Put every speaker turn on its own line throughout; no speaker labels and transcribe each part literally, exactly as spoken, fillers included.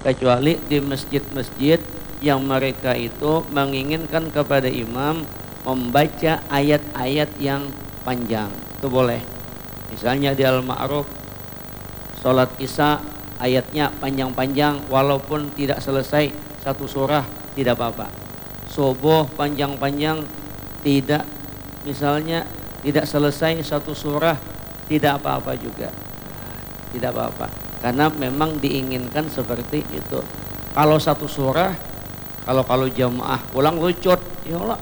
kecuali di masjid-masjid yang mereka itu menginginkan kepada imam membaca ayat-ayat yang panjang. Itu boleh. Misalnya di Al-Ma'ruf sholat isya ayatnya panjang-panjang walaupun tidak selesai satu surah tidak apa-apa. Subuh panjang-panjang tidak, misalnya tidak selesai satu surah tidak apa-apa juga. Tidak apa-apa. Karena memang diinginkan seperti itu. Kalau satu surah, kalau kalau jamaah pulang lucut, ya Allah.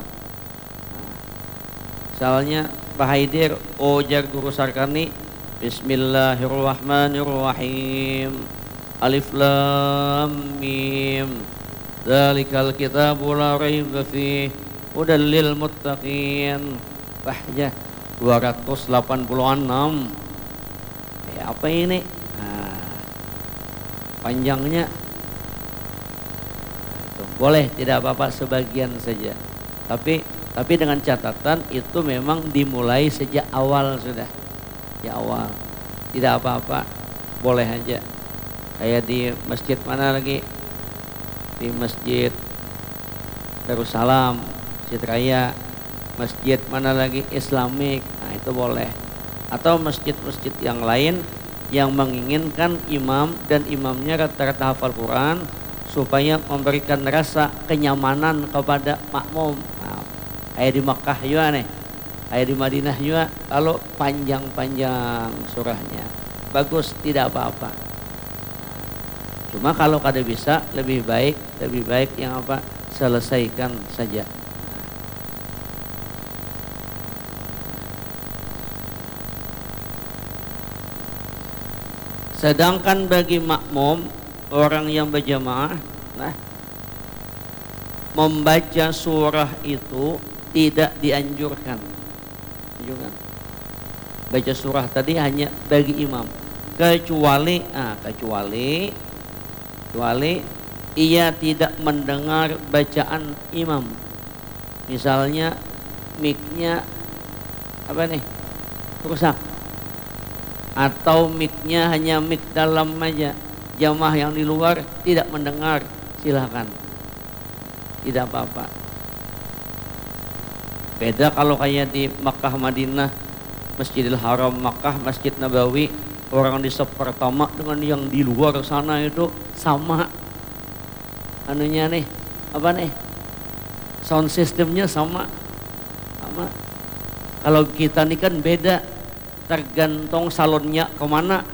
Misalnya Pak Haidir, ujar guru Sarkani, Bismillahirrahmanirrahim. Alif lam mim. Dzalikal kitabu la raiba fihi hudal lil muttaqin. Bahja dua ratus delapan puluh enam. Ya, apa ini? Nah, panjangnya nah, itu. Boleh, tidak apa-apa sebagian saja. Tapi tapi dengan catatan itu memang dimulai sejak awal sudah. Ya awal. Tidak apa-apa. Boleh aja. Kayak di masjid mana lagi? Di Masjid Darussalam, Masjid Raya, masjid mana lagi Islamik. Nah, itu boleh. Atau masjid-masjid yang lain yang menginginkan imam dan imamnya rata-rata hafal Quran supaya memberikan rasa kenyamanan kepada makmum. Nah, kayak di Makkah juga nih, kayak di Madinah juga, kalau panjang-panjang surahnya bagus, tidak apa-apa. Cuma kalau kada bisa lebih baik lebih baik yang apa, selesaikan saja. Sedangkan bagi makmum, orang yang berjamaah, nah, membaca surah itu tidak dianjurkan. Juga. Baca surah tadi hanya bagi imam, kecuali, ah, kecuali, kecuali ia tidak mendengar bacaan imam. Misalnya mic-nya apa nih, rusak. Atau mic-nya hanya mic dalam aja, jamaah yang di luar tidak mendengar, silakan, tidak apa-apa. Beda kalau kayak di Makkah, Madinah, Masjidil Haram, Makkah, Masjid Nabawi, orang di saf pertama dengan yang di luar sana itu sama anunya nih, apa nih, sound systemnya sama, sama. Kalau kita nih kan beda, tergantung salonnya kemana.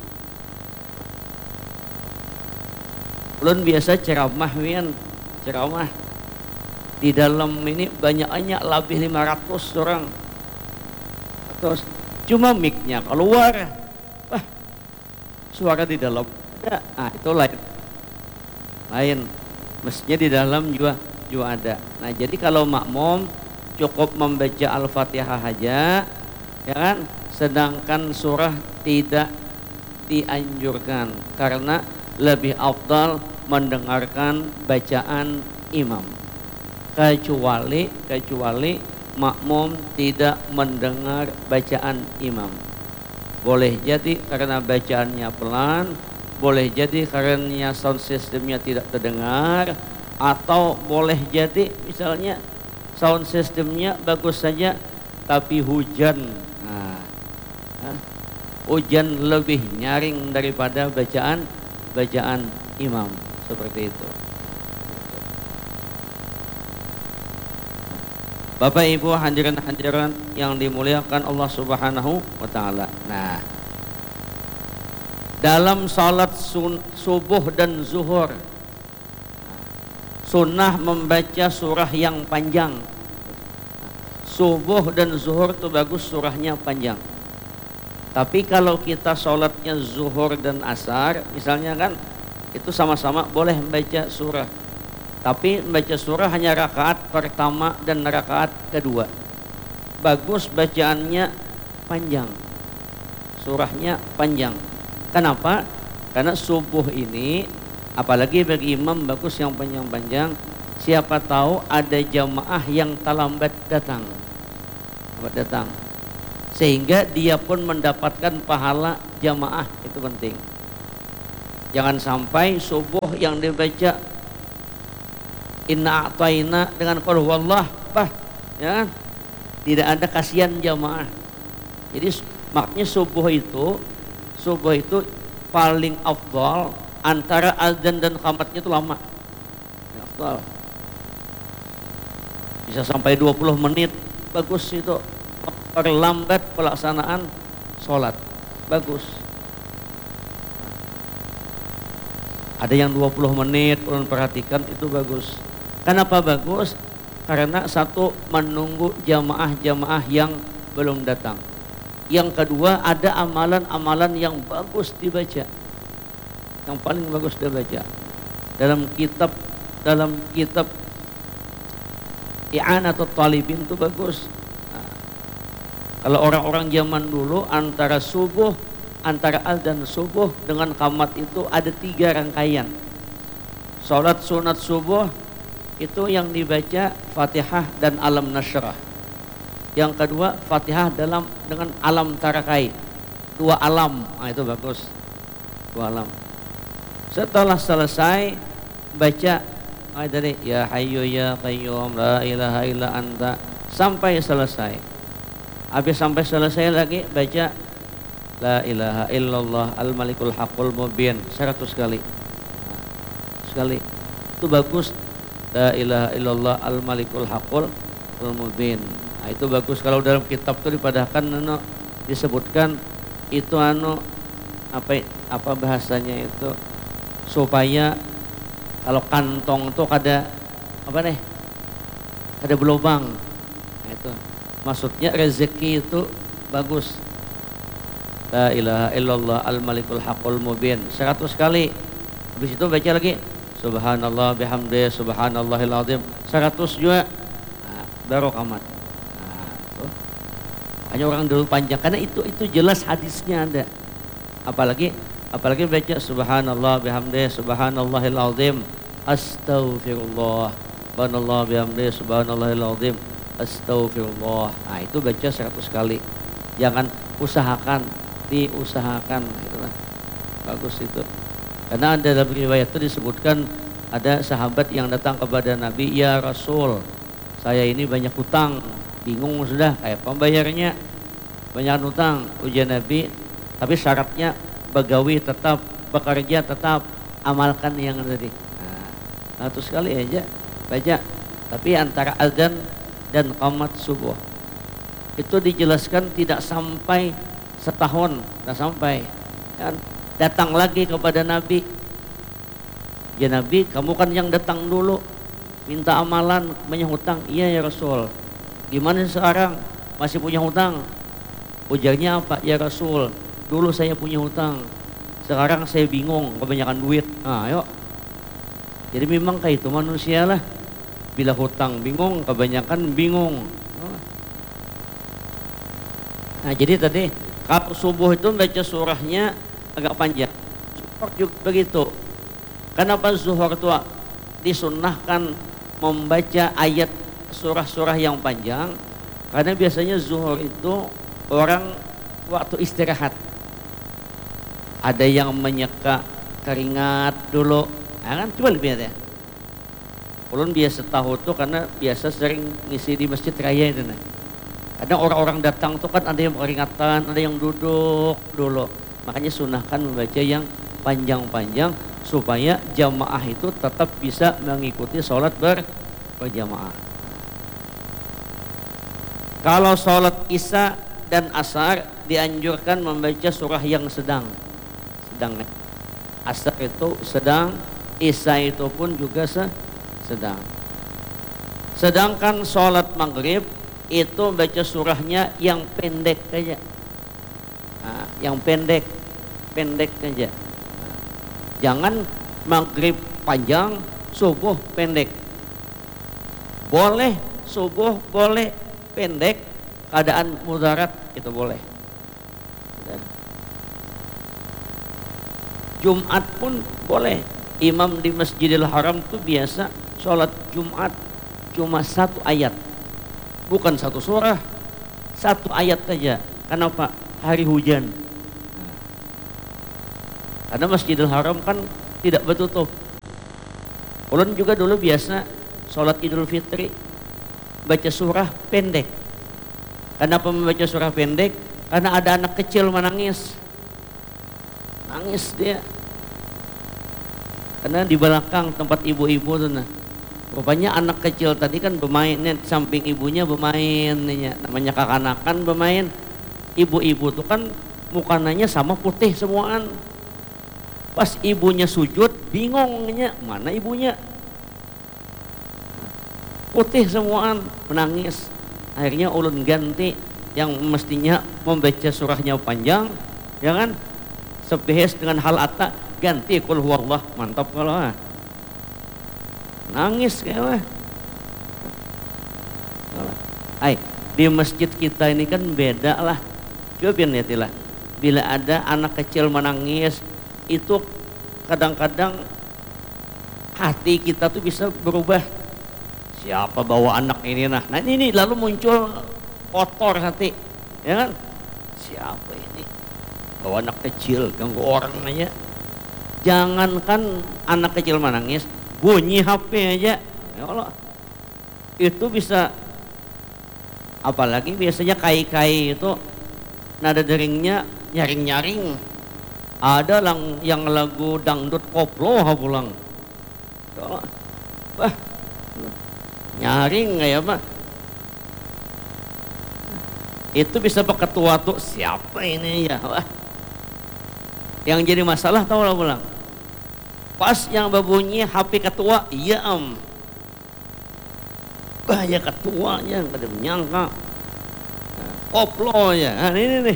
Ulun biasa ceramah wian, ceramah di dalam ini banyaknya lebih lima ratus orang. Terus cuma mic-nya keluar, wah, suara di dalam ada. Ah, itu lain. Lain. Mestinya di dalam juga juga ada. Nah, jadi kalau makmum cukup membaca Al-Fatihah aja, ya kan? Sedangkan surah tidak dianjurkan karena lebih afdal mendengarkan bacaan imam, kecuali kecuali makmum tidak mendengar bacaan imam. Boleh jadi karena bacaannya pelan, boleh jadi karena sound systemnya tidak terdengar, atau boleh jadi misalnya sound systemnya bagus saja tapi hujan. Nah, hujan lebih nyaring daripada bacaan bacaan imam, seperti itu. Bapak Ibu hadirin-hadirat yang dimuliakan Allah Subhanahu wa taala. Nah, dalam salat subuh dan zuhur sunnah membaca surah yang panjang. Subuh dan zuhur itu bagus surahnya panjang. Tapi kalau kita sholatnya zuhur dan asar, misalnya kan, itu sama-sama boleh membaca surah. Tapi membaca surah hanya rakaat pertama dan rakaat kedua. Bagus bacaannya panjang, surahnya panjang. Kenapa? Karena subuh ini, apalagi bagi imam, bagus yang panjang-panjang. Siapa tahu ada jamaah yang terlambat datang, lambat datang. Sehingga dia pun mendapatkan pahala jamaah, itu penting. Jangan sampai subuh yang dibaca inna a'taina dengan qul huwallah, bah, ya kan? Tidak ada kasihan jamaah. Jadi makanya subuh itu subuh itu paling afdal antara azan dan qamatnya itu lama. Afdal. Bisa sampai dua puluh menit, bagus itu. Perlambat pelaksanaan sholat, bagus. Ada yang dua puluh menit, ulun perhatikan itu bagus. Kenapa bagus? Karena satu, menunggu jamaah-jamaah yang belum datang. Yang kedua, ada amalan-amalan yang bagus dibaca. Yang paling bagus dibaca. Dalam kitab dalam kitab I'anatul Talibin itu bagus. Nah, kalau orang-orang zaman dulu antara subuh, antara azan subuh dengan qamat itu ada tiga rangkaian. Salat sunat subuh itu yang dibaca Fatihah dan Alam Nasyrah. Yang kedua Fatihah dalam dengan Alam Tarakai. Dua alam, nah, itu bagus. Dua alam. Setelah selesai baca ayat tadi ya Hayyu ya Qayyum la ilaha illa anta sampai selesai. Habis sampai selesai lagi baca la ilaha illallah al malikul haqqul mubin seratus kali. Sekali. Itu bagus. La ilaha illallah al malikul haqqul mubin. Nah, itu bagus. Kalau dalam kitab itu dipadahkan anu disebutkan itu anu apa apa bahasanya itu supaya kalau kantong itu kada apa nih? Kada berlubang. Nah, itu maksudnya rezeki itu bagus. La ilaha illallah al malikul haqqul mubin seratus kali. Habis itu baca lagi subhanallah bihamdi subhanallahil azim seratus juga. Nah, baru qamat. Nah, tuh. Hanya orang dulu panjang karena itu itu jelas hadisnya ada. Apalagi apalagi baca subhanallah bihamdi subhanallahil azim astaghfirullah subhanallah bihamdi subhanallahil azim astaghfirullah. Nah, itu baca seratus kali. Jangan usahakan, diusahakan itulah. Bagus itu. Karena ada dalam riwayat itu disebutkan ada sahabat yang datang kepada Nabi, ya Rasul, saya ini banyak hutang, bingung sudah kayak pembayarnya, banyak hutang. Ujian Nabi, tapi syaratnya begawi tetap, bekerja tetap, amalkan yang tadi. Nah, satu sekali aja baca. Tapi antara azan dan qamat subuh itu dijelaskan tidak sampai setahun, tidak sampai. Kan? Datang lagi kepada Nabi, ya Nabi, kamu kan yang datang dulu minta amalan, punya hutang. Iya ya Rasul. Gimana sekarang? Masih punya hutang? Ujarnya apa? Ya Rasul, dulu saya punya hutang, sekarang saya bingung, kebanyakan duit. Nah, yuk. Jadi memang kayak itu manusia lah. Bila hutang bingung, kebanyakan bingung. Nah, jadi tadi kalau subuh itu baca surahnya agak panjang. Zuhur juga begitu. Kenapa zuhur itu disunnahkan membaca ayat surah-surah yang panjang? Karena biasanya zuhur itu orang waktu istirahat. Ada yang menyeka keringat dulu. Nah, kan coba lihat ya. Ulun biasa tahu tuh karena biasa sering ngisi di masjid raya itu. Nah. Kadang orang-orang datang tuh kan ada yang keringatan, ada yang duduk dulu. Makanya sunahkan membaca yang panjang-panjang supaya jamaah itu tetap bisa mengikuti sholat ber berjamaah. Kalau sholat isya dan asar dianjurkan membaca surah yang sedang. Sedang. Asar itu sedang, isya itu pun juga sedang. Sedangkan sholat maghrib itu baca surahnya yang pendek saja. Nah, yang pendek, pendek saja. Nah, jangan maghrib panjang, subuh pendek. Boleh subuh, boleh pendek, keadaan mudarat itu boleh. Jumat pun boleh. Imam di Masjidil Haram itu biasa sholat Jumat cuma satu ayat, bukan satu surah, satu ayat saja. Kenapa? Hari hujan. Karena Masjidil Haram kan tidak bertutup. Ulun juga dulu biasa sholat Idul Fitri baca surah pendek. Kenapa membaca surah pendek? Karena ada anak kecil menangis. Nangis dia. Karena di belakang tempat ibu-ibu tuh nah. Rupanya anak kecil tadi kan bermainnya samping ibunya bermain, namanya kakanakan bermain. Ibu-ibu tuh kan mukananya sama putih semuaan. Pas ibunya sujud bingungnya mana ibunya. Putih semuaan menangis. Akhirnya ulun ganti yang mestinya membaca surahnya panjang, ya kan? Sebehes dengan hal atta ganti qul huwallah, mantap kalau ah. Nangis kayak mah. Ay, di masjid kita ini kan beda lah. Coba lihat lah. Bila ada anak kecil menangis, itu kadang-kadang hati kita tuh bisa berubah. Siapa bawa anak ini nah? Nah ini lalu muncul kotor hati, ya kan? Siapa ini? Bawa anak kecil ganggu orang aja. Jangankan anak kecil menangis, bunyi H P aja, ya Allah, itu bisa. Apalagi biasanya kai-kai itu nada deringnya nyaring-nyaring. Ada lang, yang lagu dangdut koplo pulang. Ya Allah, wah, nyaring kayak apa? Itu bisa pak ketua tuh siapa ini ya? Wah. Yang jadi masalah tahu lah pulang. Pas yang berbunyi H P ketua, iya am. Wah ya ketuanya nggak ada menyangka. Nah, koplo ya, nah, ini nih.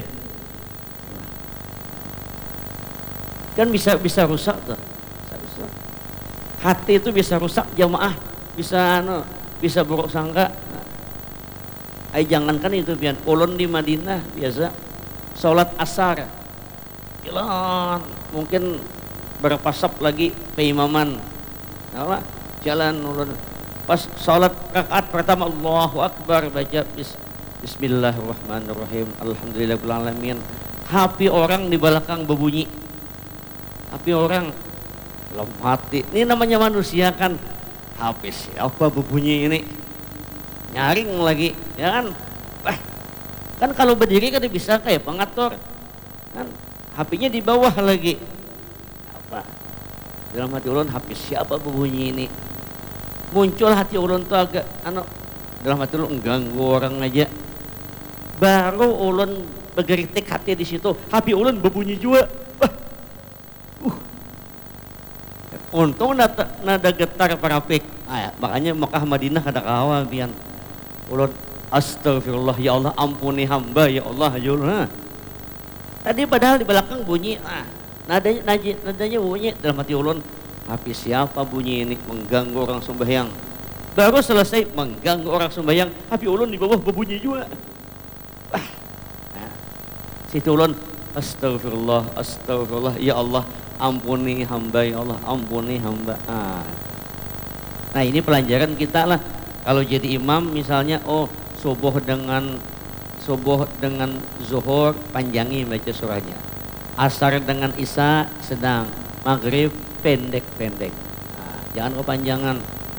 Kan bisa bisa rusak tuh. Bisa rusak. Hati itu bisa rusak jamaah, bisa anu, bisa buruk sangka. Nah, ay jangankan itu pian. Ulun di Madinah biasa sholat asar. Jalan mungkin berapa sab lagi peimaman. Nah, jalan ulun. Pas sholat rakaat pertama Allahu Akbar baca bis, Bismillahirrahmanirrahim Alhamdulillahirabbil alamin. H P orang di belakang berbunyi. H P orang dalam hati. Ini namanya manusia kan. H P siapa berbunyi ini? Nyaring lagi, ya kan? Wah, kan kalau berdiri kan bisa kayak pengatur. Kan H P-nya di bawah lagi. Apa? Dalam hati ulun H P siapa berbunyi ini? Muncul hati ulun tuh agak anu, dalam hati ulun mengganggu orang aja. Baru ulun bergeritik hati di situ, H P ulun berbunyi juga. Wah. Uh. Untung nada, nada getar parapik. Ah, ya, makanya Mekah Madinah ada kawa bian. Ulun astagfirullah ya Allah ampuni hamba ya Allah ya Allah. Tadi padahal di belakang bunyi, ah, nadanya, nadanya, nadanya bunyi dalam hati ulun. Tapi siapa bunyi ini mengganggu orang sembahyang? Baru selesai mengganggu orang sembahyang, tapi ulun di bawah berbunyi juga. Ah, nah, situ ulun astagfirullah, astagfirullah ya Allah ampuni hamba ya Allah ampuni hamba. Ah. Nah ini pelajaran kita lah. Kalau jadi imam misalnya, oh subuh dengan subuh dengan zuhur panjangi baca surahnya, asar dengan isya sedang, maghrib pendek-pendek, nah, jangan kepanjangan.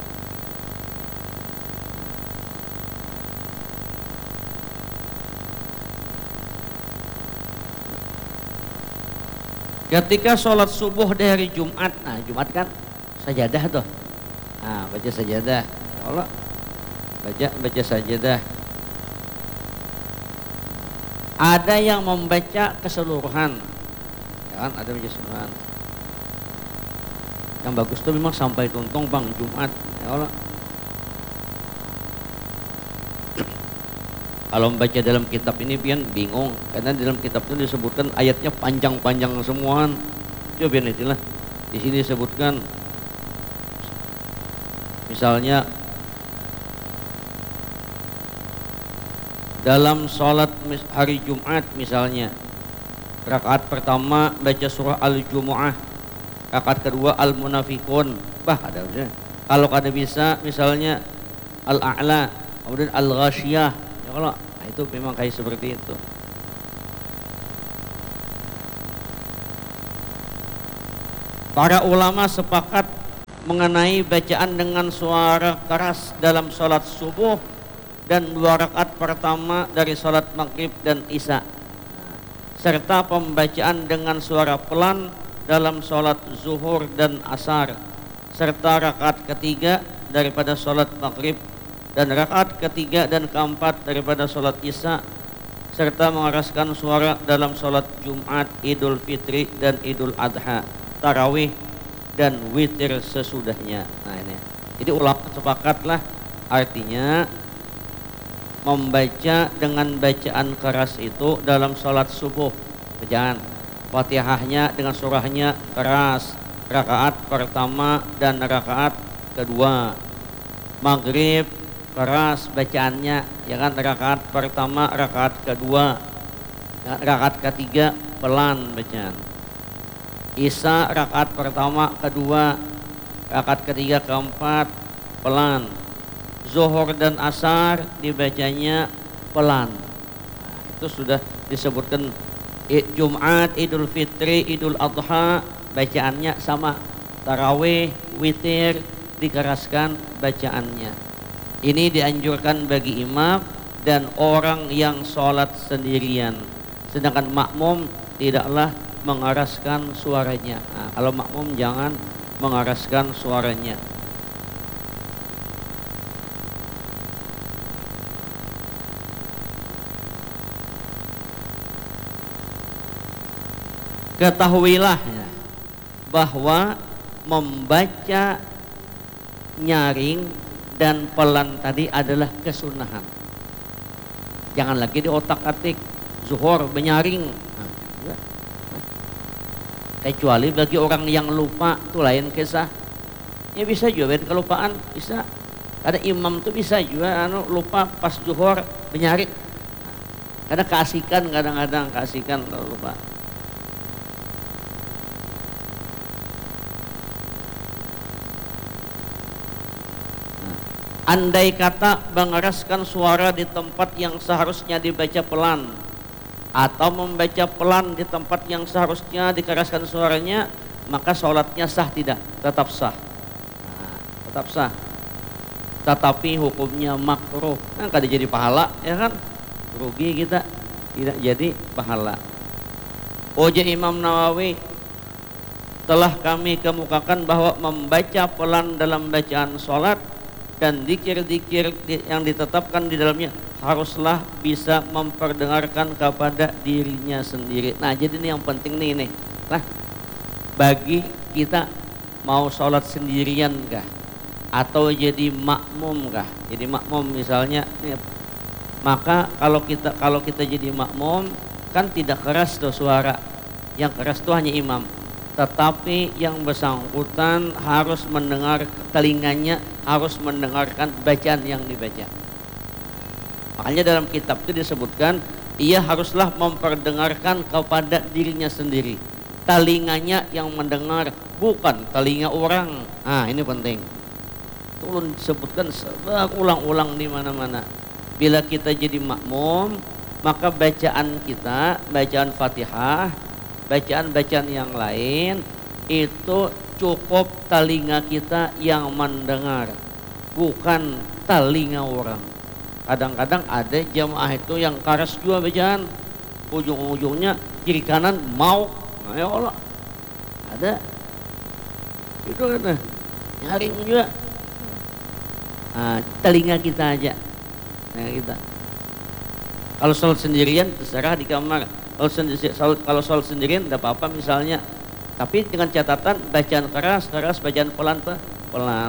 Ketika sholat subuh di hari Jumat, nah Jumat kan sajadah tuh, nah baca sajadah, Allah baca baca sajadah. Ada yang membaca keseluruhan, ya kan? Ada baca keseluruhan. Yang bagus tuh memang sampai tuntung bang Jumat, ya Allah. Kalau membaca dalam kitab ini pian bingung, karena dalam kitab itu disebutkan ayatnya panjang-panjang semuaan. Coba pian itulah. Di sini disebutkan, misalnya dalam sholat hari Jumat misalnya, rakaat pertama baca surah Al-Jumu'ah, rakaat kedua Al-Munafikun, bah ada bisa. Kalau kada bisa misalnya Al-A'la, kemudian Al-Ghasyiyah, ya kalau nah, itu memang kayak seperti itu. Para ulama sepakat mengenai bacaan dengan suara keras dalam sholat subuh dan dua rakaat pertama dari sholat maghrib dan isya, serta pembacaan dengan suara pelan dalam sholat zuhur dan asar, serta rakaat ketiga daripada sholat maghrib dan rakaat ketiga dan keempat daripada sholat isya, serta mengeraskan suara dalam sholat Jumat, Idul Fitri dan Idul Adha, tarawih dan witir sesudahnya. Nah ini, jadi ulama sepakatlah, artinya membaca dengan bacaan keras itu dalam sholat subuh, bacaan Fatihahnya dengan surahnya keras, rakaat pertama dan rakaat kedua. Maghrib keras bacaannya, ya kan, rakaat pertama, rakaat kedua, rakaat ketiga pelan bacaan. Isya rakaat pertama, kedua, rakaat ketiga, keempat pelan. Zuhur dan asar dibacanya pelan. Nah, itu sudah disebutkan. Jumat, Idul Fitri, Idul Adha bacaannya sama. Tarawih, witir dikeraskan bacaannya. Ini dianjurkan bagi imam dan orang yang sholat sendirian. Sedangkan makmum tidaklah mengeraskan suaranya. Nah, kalau makmum jangan mengeraskan suaranya. Ketahuilah ya, bahwa membaca nyaring dan pelan tadi adalah kesunahan. Jangan lagi di otak-atik zuhur menyaring. Nah, ya. Kecuali bagi orang yang lupa itu lain kisah. Ya bisa juga kelupaan, bisa. Karena imam tuh bisa juga anu lupa pas zuhur menyaring. Karena keasikan, kadang-kadang keasikan kalau lupa. Andai kata mengeraskan suara di tempat yang seharusnya dibaca pelan, atau membaca pelan di tempat yang seharusnya dikeraskan suaranya, maka sholatnya sah tidak? Tetap sah. Nah, tetap sah. Tetapi hukumnya makruh. Kan kada jadi pahala, ya kan? Rugi kita, tidak jadi pahala. Ujar Imam Nawawi, telah kami kemukakan bahwa membaca pelan dalam bacaan sholat dan zikir-zikir yang ditetapkan di dalamnya haruslah bisa memperdengarkan kepada dirinya sendiri. Nah jadi ini yang penting nih nih. Nah bagi kita mau sholat sendirian kah atau jadi makmum kah? Jadi makmum misalnya nih, maka kalau kita kalau kita jadi makmum kan tidak keras tuh suara, yang keras tuh hanya imam. Tetapi yang bersangkutan harus mendengar, telinganya harus mendengarkan bacaan yang dibaca. Makanya dalam kitab itu disebutkan ia haruslah memperdengarkan kepada dirinya sendiri. Telinganya yang mendengar, bukan telinga orang. Nah ini penting. Tolong disebutkan ulang-ulang di mana-mana. Bila kita jadi makmum, maka bacaan kita, bacaan Fatihah, bacaan-bacaan yang lain itu cukup telinga kita yang mendengar, bukan telinga orang. Kadang-kadang ada jamaah itu yang keras juga bacaan, ujung-ujungnya kiri kanan mau, nah, ya Allah, ada itu kan nyaring juga. Nah, telinga kita aja, nah, kita. Kalau sholat sendirian terserah di kamar. Kalau sendiri, kalau soal sendirian tidak apa-apa misalnya, tapi dengan catatan bacaan keras, keras, bacaan pelan, pelan.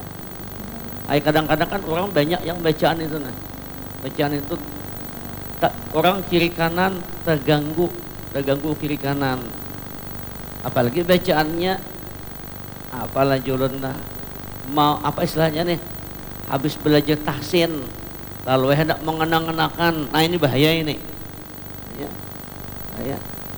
Ay, kadang-kadang kan orang banyak yang bacaan itu, nah, bacaan itu tak, orang kiri kanan terganggu, terganggu kiri kanan. Apalagi bacaannya, apalah julun lah, mau apa istilahnya nih, habis belajar tahsin, lalu hendak mengenang-enangkan, nah ini bahaya ini. Ya. Ya.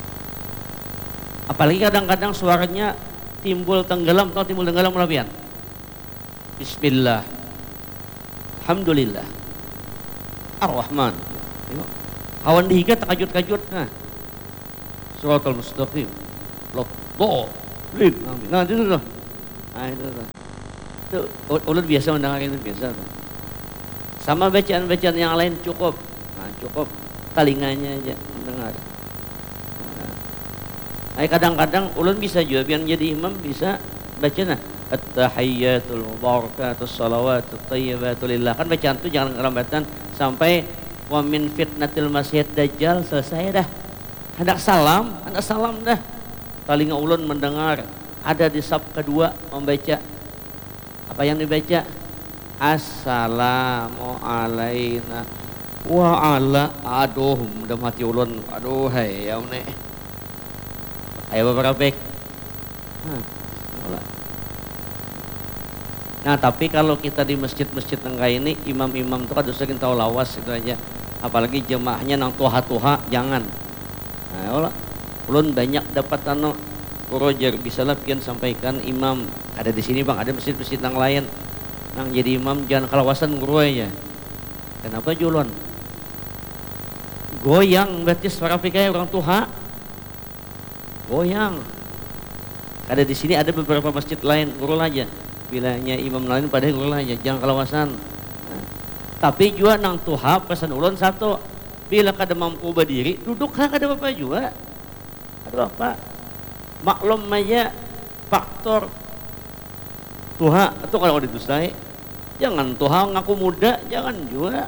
Apalagi kadang-kadang suaranya timbul tenggelam, atau timbul tenggelam melabian. Bismillah, Alhamdulillah, Ar-Rahman. Kawan dihiga terkajut-kajut. Nah, Suratul Mustaqim, Lotto, Lik, nah itu tuh. Nah itu tuh. Itu ulun biasa mendengar itu biasa tuh. Sama bacaan-bacaan yang lain cukup. Nah, cukup telinganya aja mendengar. Nah, kadang-kadang ulun bisa juga biar jadi imam bisa baca nah at-tahiyyatul mubarakatus salawatut thayyibatul lillah. Kan bacaan itu jangan kelambatan sampai wa min fitnatil masihid dajjal selesai dah. Hendak salam, hendak salam dah. Telinga ulun mendengar ada di sab kedua membaca apa yang dibaca? Assalamu alaina wa ala aduh udah mati ulun. Aduh hai ya nih. Ayo beberapa baik. Nah tapi kalau kita di masjid-masjid tengah ini imam-imam itu kan sering tahu lawas itu aja. Apalagi jemaahnya nang tuha-tuha jangan. Nah Allah, ulun banyak dapat anu Roger bisa lah pian sampaikan imam ada di sini bang, ada masjid-masjid yang lain nang jadi imam jangan kalawasan guru aja. Kenapa julon? Goyang berarti suara pikir orang tuha. Goyang. Ada di sini ada beberapa masjid lain guru aja. Bilanya imam lain pada guru aja jangan kalawasan. Nah, tapi juga nang tuha pesan ulun satu. Bila kada mampu berdiri duduk lah kada apa juga. Ada apa? Maklum aja faktor tuha atau kalau didustai jangan tuha ngaku muda jangan juga.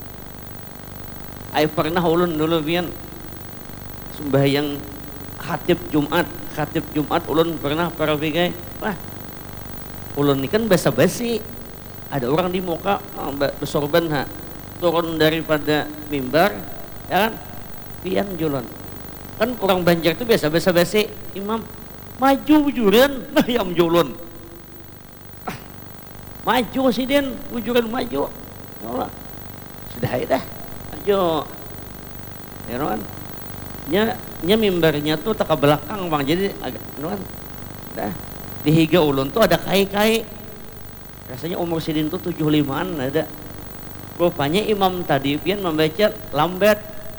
Ay pernah ulun dulu bian sembahyang khatib Jumat khatib Jumat ulun pernah para bigai wah ulun ini kan basa-basi ada orang di muka besorban ha turun daripada mimbar ya kan pian julon kan orang Banjar itu biasa-biasa basi imam maju bujuran nah yang julon ah, maju sih den bujuran maju Allah sudah dah maju ya kan nya nya mimbarnya tuh tak ke belakang bang jadi agak kan dah di higa ulun tuh ada kai-kai rasanya umur sidin tuh tujuh limaan ada rupanya imam tadi pian membaca lambat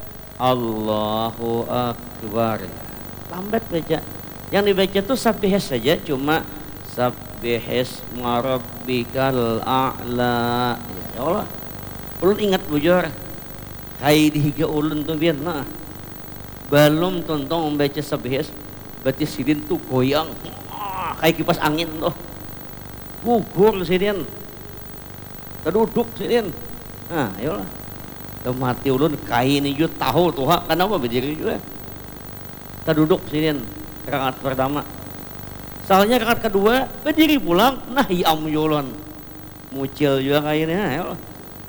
Allahu Akbar lambat baca yang dibaca tuh sabbihis saja cuma sabbihis marabbikal a'la ya Allah ulun ingat bujur kai di higa ulun tuh pian nah belum tontong membaca sabbihis berarti sidin tuh goyang kayak kipas angin tuh gugur sidin terduduk sidin nah ayolah mati ulun kain itu tahu tuh kenapa berdiri juga terduduk sidin rakaat pertama soalnya rakaat kedua berdiri pulang nah iam ulun mucil juga kainnya ayolah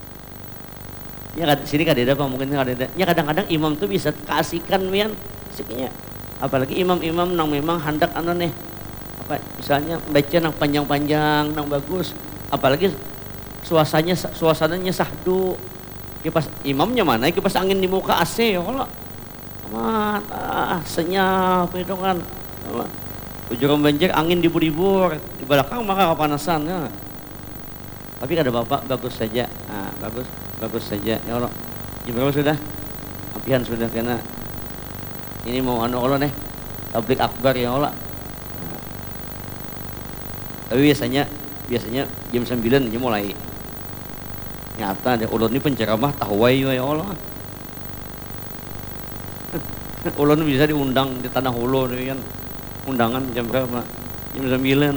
ya sini kadeda apa mungkin kadeda ya kadang-kadang imam tuh bisa kasihkan mian siknya apalagi imam-imam nang memang hendak anu nih apa misalnya baca nang panjang-panjang nang bagus apalagi suasananya suasananya sahdu kipas imamnya mana kipas angin di muka A C ya Allah amat ah, senyap itu kan Allah ujung banjir angin dibur-dibur di belakang maka kepanasan ya. Tapi kada bapak bagus saja nah, bagus bagus saja ya Allah jam berapa sudah apian sudah karena ini mau anu Allah nih tablik akbar ya Allah nah. Tapi biasanya biasanya jam sembilan aja mulai nyata deh ulun ini penceramah tahwai ya Allah ulun bisa diundang di Tanah Hulu kan undangan jam berapa jam sembilan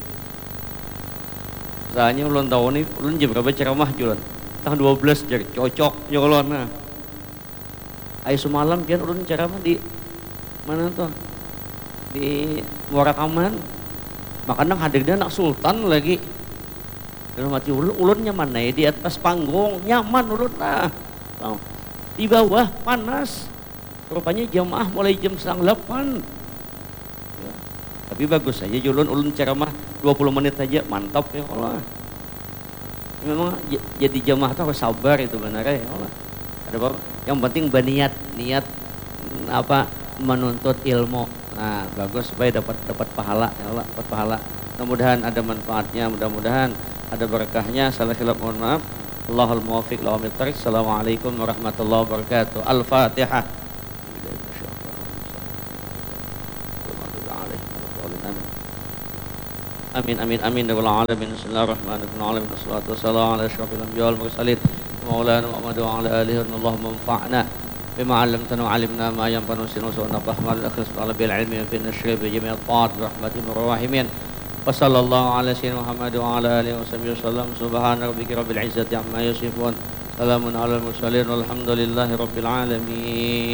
soalnya ulun tahu nih ulun jam berapa ceramah jualan tanggal dua belas jadi cocok ya Allah nah ayo semalam kan ulun ceramah di mana tuh di Muara Kaman makanya hadir dia anak sultan lagi dalam hati ulun ulun nyaman nih di atas panggung nyaman ulun nah di bawah panas rupanya jamaah mulai jam setengah delapan ya. Tapi bagus saja ulun ulun ceramah dua puluh menit saja mantap ya Allah memang jadi jamaah tuh harus sabar itu benar ya Allah ada apa yang penting berniat niat apa menuntut ilmu nah bagus supaya dapat dapat pahala ya Allah dapat pahala mudah-mudahan ada manfaatnya mudah-mudahan ada berkahnya salah khilaf mohon maaf Allahul muwaffiq lahu bil tariq assalamualaikum warahmatullahi wabarakatuh al-fatihah Amin amin amin ya rabbal alamin. Bismillahirrahmanirrahim. Wassalatu wassalamu ala asyrafil anbiya'i wal mursalin maulana Muhammad wa ala alihi wa Allahumma anfa'na bima 'allamtana wa 'allimna ma yanfa'una wa fahmal al-ikhlas ala bil ilmi wa fi an-nashr bi jami'at ta'at bi rahmatil rahimin. Wa sallallahu ala sayyidina Muhammad wa ala alihi wa sahbihi wasallam. Subhana rabbika rabbil izzati amma yasifun. Salamun ala al-mursalin walhamdulillahi rabbil alamin.